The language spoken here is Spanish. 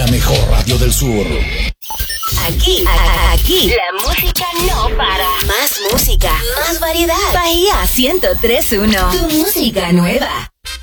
La mejor radio del sur. Aquí, la música no para. Más música, más variedad. Bahía 103.1. Tu música nueva.